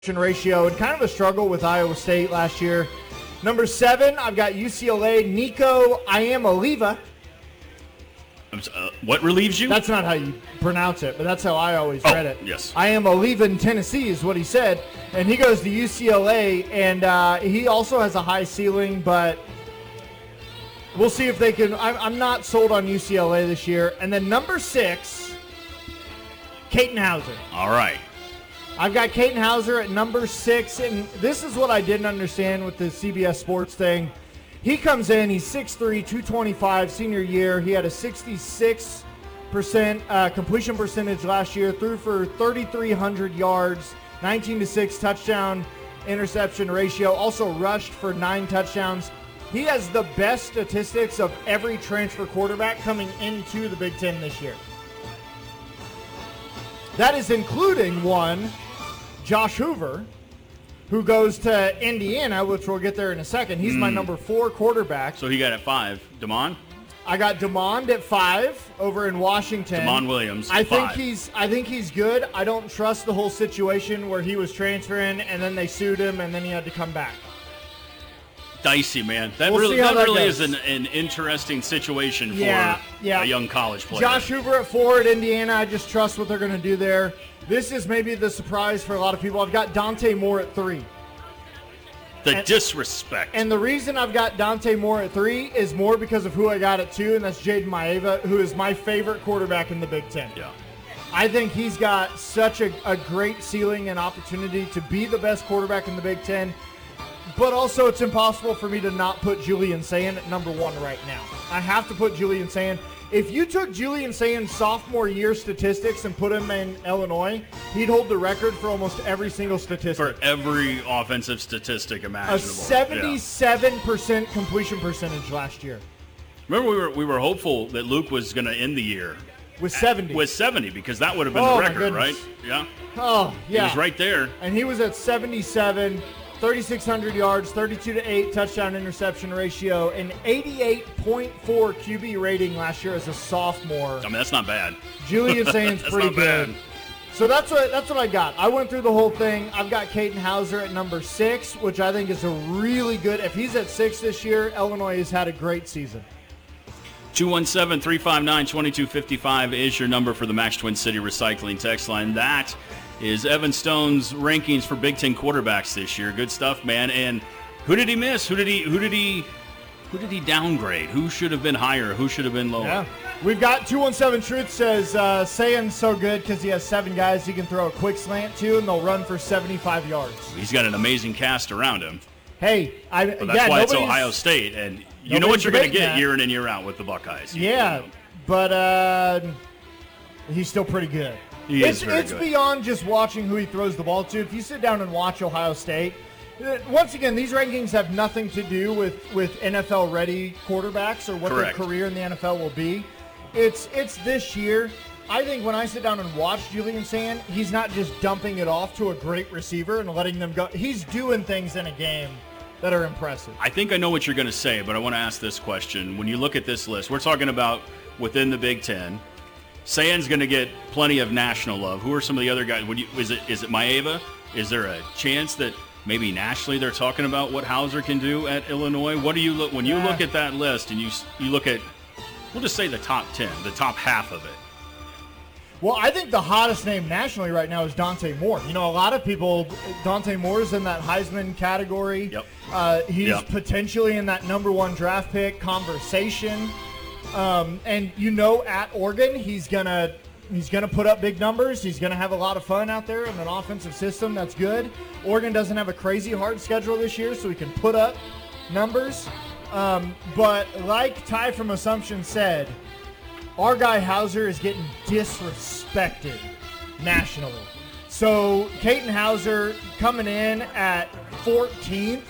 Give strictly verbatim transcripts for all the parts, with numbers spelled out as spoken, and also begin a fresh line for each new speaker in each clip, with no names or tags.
ratio and kind of a struggle with Iowa State last year. Number seven, I've got U C L A, Nico Iamaleava.
Uh, what relieves you?
That's not how you pronounce it, but that's how I always
oh,
read it.
Yes.
I am a leaving Tennessee is what he said. And he goes to U C L A, and uh, he also has a high ceiling, but we'll see if they can. I'm, I'm not sold on U C L A this year. And then number six, Katin Houser.
All right.
I've got Katin Houser at number six, and this is what I didn't understand with the C B S Sports thing. He comes in, he's six three, two twenty-five, senior year. He had a sixty-six percent uh, completion percentage last year, threw for thirty-three hundred yards, nineteen to six touchdown interception ratio, also rushed for nine touchdowns. He has the best statistics of every transfer quarterback coming into the Big Ten this year. That is including one, Josh Hoover, who goes to Indiana, which we'll get there in a second. He's mm. my number four quarterback.
So he got at five. Damon?
I got Damon at five over in Washington.
Damon Williams.
I think
five.
he's. I think he's good. I don't trust the whole situation where he was transferring and then they sued him and then he had to come back.
Dicey, man. That
we'll
really, that
that
really
goes.
is an, an interesting situation for
yeah, yeah.
a young college player.
Josh Hoover at four at Indiana. I just trust what they're going to do there. This is maybe the surprise for a lot of people. I've got Dante Moore at three.
The
and,
disrespect.
And the reason I've got Dante Moore at three is more because of who I got at two, and that's Jaden Maeva, who is my favorite quarterback in the Big Ten.
Yeah.
I think he's got such a, a great ceiling and opportunity to be the best quarterback in the Big Ten. But also, it's impossible for me to not put Julian Sayin at number one right now. I have to put Julian Sayin. If you took Julian Sayin's sophomore year statistics and put him in Illinois, he'd hold the record for almost every single statistic.
For every offensive statistic imaginable.
A seventy-seven percent yeah. completion percentage last year.
Remember, we were we were hopeful that Luke was going to end the year
with seventy.
With seventy, because that would have been
oh,
the record, right? Yeah.
Oh, yeah.
He was right there.
And he was at seventy-seven. thirty-six hundred yards, thirty-two to eight touchdown interception ratio, and eighty-eight point four Q B rating last year as a sophomore.
I mean, that's not bad.
Julian Sayin's pretty
not
good.
Bad.
So that's what that's what I got. I went through the whole thing. I've got Katin Houser at number six, which I think is a really good. If he's at six this year, Illinois has had a great season.
two one seven, three five nine, two two five five is your number for the Max Twin City Recycling text line. That is Evan Stone's rankings for Big Ten quarterbacks this year. Good stuff, man. And who did he miss? Who did he who did he who did he downgrade? Who should have been higher? Who should have been lower?
Yeah. We've got two one seven Truth says uh, Sayin's so good because he has seven guys he can throw a quick slant to and they'll run for seventy-five yards.
He's got an amazing cast around him.
Hey, I
but that's
yeah,
why it's Ohio State, and you know what you're going to get that. year in and year out with the Buckeyes. You
yeah,
know.
but uh, he's still pretty good.
He
it's
is very
it's
good.
beyond just watching who he throws the ball to. If you sit down and watch Ohio State, once again, these rankings have nothing to do with, with N F L-ready quarterbacks or what
Correct.
their career in the N F L will be. It's it's this year. I think when I sit down and watch Julian Sayin, he's not just dumping it off to a great receiver and letting them go. He's doing things in a game that are impressive.
I think I know what you're going to say, but I want to ask this question. When you look at this list, we're talking about within the Big Ten. Sayin's going to get plenty of national love. Who are some of the other guys? Would you, is it is it Maeva? Is there a chance that maybe nationally they're talking about what Houser can do at Illinois? What do you look when you
yeah.
look at that list and you you look at, we'll just say the top ten, the top half of it?
Well, I think the hottest name nationally right now is Dante Moore. You know, a lot of people, Dante Moore's in that Heisman category.
Yep.
Uh, he's
yep.
potentially in that number one draft pick conversation. Um, and you know, at Oregon, he's gonna he's gonna put up big numbers. He's gonna have a lot of fun out there in an offensive system that's good. Oregon doesn't have a crazy hard schedule this year, so he can put up numbers. Um, but like Ty from Assumption said, our guy Houser is getting disrespected nationally. So Katin Houser coming in at fourteenth.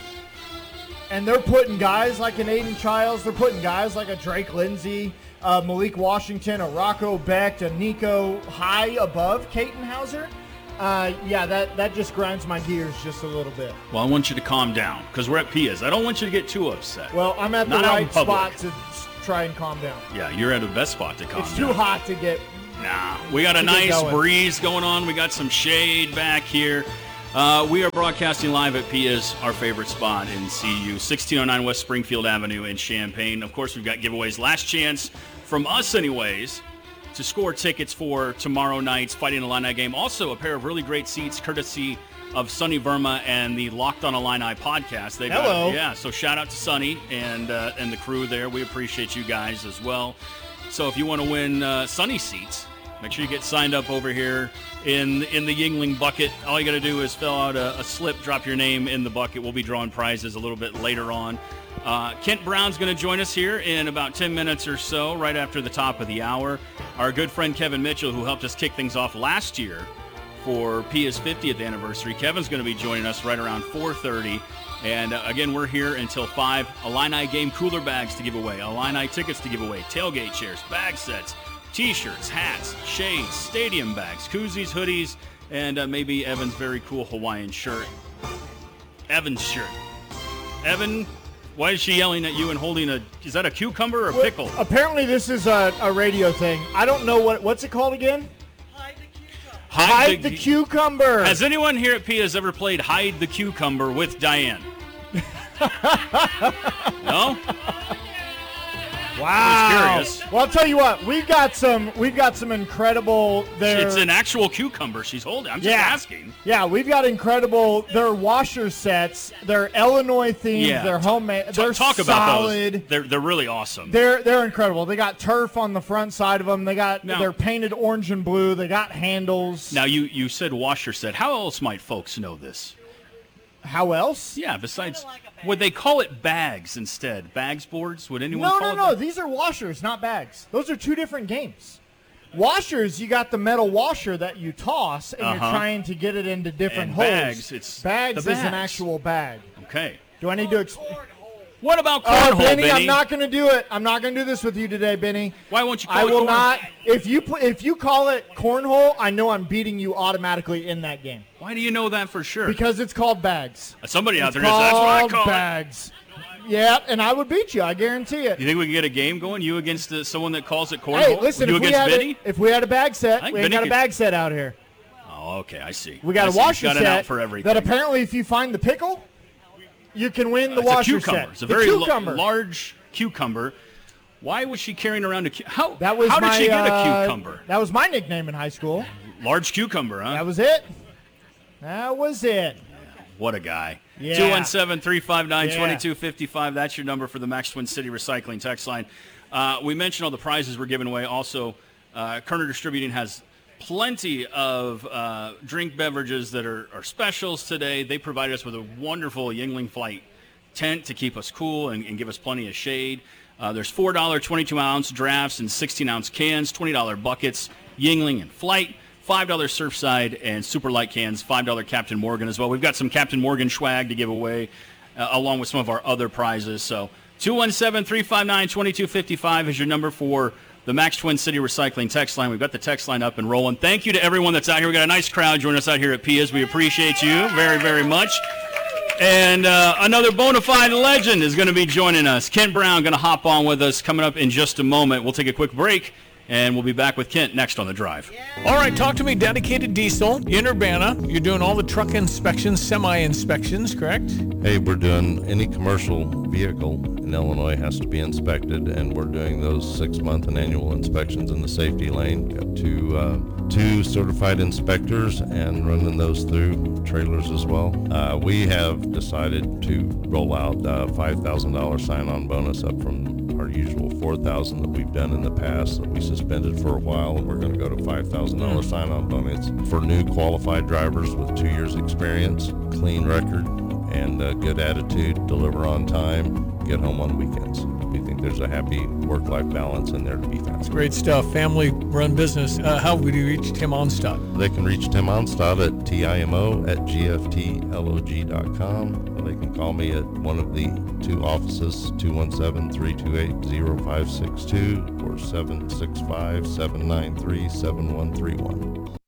And they're putting guys like an Aiden Childs, they're putting guys like a Drake Lindsey, uh, Malik Washington, a Rocco Becht, a Nico high above Katin Houser. Uh, yeah, that, that just grinds my gears just a little bit.
Well, I want you to calm down because we're at Pia's. I don't want you to get too upset.
Well, I'm at the
Not
right spot to try and calm down.
Yeah, you're at the best spot to calm
it's
down.
It's too hot to get
Nah, we got a nice breeze going on. We got some shade back here. Uh, we are broadcasting live at Pia's, our favorite spot in C U, sixteen oh nine West Springfield Avenue in Champaign. Of course, we've got giveaways. Last chance, from us anyways, to score tickets for tomorrow night's Fighting Illini game. Also, a pair of really great seats, courtesy of Sonny Verma and the Locked on Illini podcast. They've
Hello.
Got, yeah, so shout out to Sonny and uh, and the crew there. We appreciate you guys as well. So if you want to win uh, Sonny seats, make sure you get signed up over here in in the Yingling bucket. All you got to do is fill out a, a slip, drop your name in the bucket. We'll be drawing prizes a little bit later on. Uh, Kent Brown's going to join us here in about ten minutes or so, right after the top of the hour. Our good friend Kevin Mitchell, who helped us kick things off last year for Pia's fiftieth anniversary. Kevin's going to be joining us right around four thirty. And uh, again, we're here until five. Illini game cooler bags to give away, Illini tickets to give away, tailgate chairs, bag sets, T-shirts, hats, shades, stadium bags, koozies, hoodies, and uh, maybe Evan's very cool Hawaiian shirt. Evan's shirt. Evan, why is she yelling at you and holding a, is that a cucumber or a pickle?
Well, apparently this is a, a radio thing. I don't know what, what's it called again?
Hide the cucumber.
Hide,
Hide the, the cucumber.
Has anyone here at Pia's ever played Hide the Cucumber with Diane? No?
Wow.
Just curious.
Well, I'll tell you what, we've got some we've got some incredible there.
It's an actual cucumber she's holding. I'm just
yeah.
asking.
Yeah, we've got incredible they're washer sets. They're Illinois themed,
Yeah.
they're homemade.
Talk,
They're
talk about
solid.
those. They're they're really awesome.
They're they're incredible. They got turf on the front side of them. They got
Now-
they're painted orange and blue. They got handles.
Now you you said washer set. How else might folks know this?
How else?
Yeah, besides,
Kinda like a bag.
would they call it bags instead? Bags boards? Would anyone
No,
call
no,
it
no.
that?
These are washers, not bags. Those are two different games. Washers, you got the metal washer that you toss, and
Uh-huh.
you're trying to get it into different
And
holes.
bags, it's
bags
the
is an
bags.
actual bag.
Okay.
Do I need to explain?
What about
Oh,
cornhole,
Benny,
Benny?
I'm not going to do it. I'm not going to do this with you today, Benny.
Why won't you call
I
it
will
corn-
not. If you pl- if you call it cornhole, I know I'm beating you automatically in that game
Why do you know that for sure?
because it's called bags.
Somebody out
It's
there says, that's what I
called
call it.
bags. Yeah, and I would beat you. I guarantee it.
You think we can get a game going? You against uh, someone that calls it cornhole?
Hey, listen.
You
If we,
against
had
Benny?
a, if we had a bag set,
I think
we ain't
Benny
got a
could-
bag set out here.
Oh, okay, I see.
We got
I
a
see.
washer
Got it
set
out for everything.
that apparently, if you find the pickle, you can win the
It's
washer
a cucumber.
set.
It's a
The
very l-
cucumber.
large cucumber. Why was she carrying around a cu- how?
That was
how did
my,
she get a
uh,
cucumber?
That was my nickname in high school.
Large cucumber, huh?
That was it. That was it.
What a guy.
Yeah.
two one seven, three five nine,
Yeah.
two two five five. That's your number for the Max Twin City Recycling text line. Uh, we mentioned all the prizes we're giving away. Also, uh, Kerner Distributing has plenty of uh, drink beverages that are, are specials today. They provided us with a wonderful Yingling Flight tent to keep us cool and, and give us plenty of shade. Uh, there's four dollars twenty-two ounce drafts and sixteen ounce cans, twenty dollars buckets, Yingling and Flight, five dollars Surfside, and super light cans, five dollars Captain Morgan as well. We've got some Captain Morgan swag to give away uh, along with some of our other prizes. So two one seven, three five nine, two two five five is your number for the Max Twin City Recycling text line. We've got the text line up and rolling. Thank you to everyone that's out here. We've got a nice crowd joining us out here at Pia's. We appreciate you very, very much. And uh, another bona fide legend is going to be joining us. Kent Brown going to hop on with us coming up in just a moment. We'll take a quick break, and we'll be back with Kent next on The Drive.
All right, talk to me. Dedicated Diesel in Urbana. You're doing all the truck inspections, semi-inspections, correct?
Hey, we're doing any commercial vehicle in Illinois has to be inspected, and we're doing those six-month and annual inspections in the safety lane. Got two, uh, two certified inspectors and running those through trailers as well. Uh, we have decided to roll out a five thousand dollars sign-on bonus up from our usual four thousand dollars that we've done in the past that we suspended for a while, and we're going to go to five thousand dollars sign-on bonus for new qualified drivers with two years experience, clean record, and a good attitude, deliver on time, get home on weekends. We think there's a happy work-life balance in there to be found.
Great stuff. Family-run business. Uh, how would you reach Tim Onstad?
They can reach Tim Onstad at T-I-M-O at G F T L O G dot com. Or they can call me at one of the two offices, two one seven, three two eight, zero five six two or seven six five, seven nine three, seven one three one.